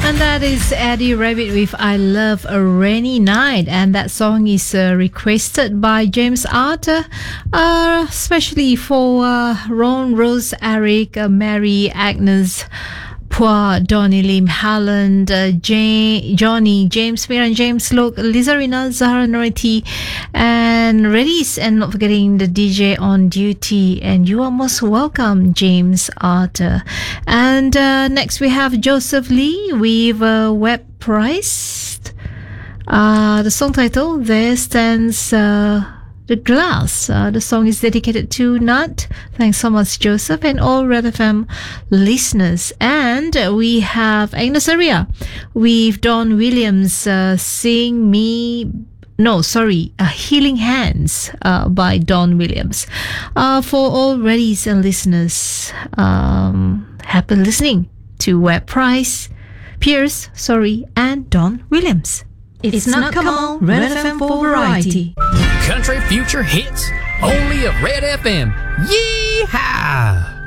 And that is Eddie Rabbit with I Love a Rainy Night. And that song is requested by James Arthur, especially for Ron, Rose, Eric, Mary, Agnes, Pua, Donny Lim, Haaland, Johnny, James Miran, James Luke, Lizarina, Zahra Noriti, and Redis, and not forgetting the DJ on duty. And you are most welcome, James Arthur. And next we have Joseph Lee with Web Price. The song title, There Stands the Glass. The song is dedicated to Nat. Thanks so much, Joseph, and all Red FM listeners. And we have Agnes Aria with Don Williams, Healing Hands by Don Williams. For all Reddies and listeners, happy listening to Web Price, Pierce, and Don Williams. It's not come on, Red FM for variety. Country future hits, only at Red FM. Yeehaw!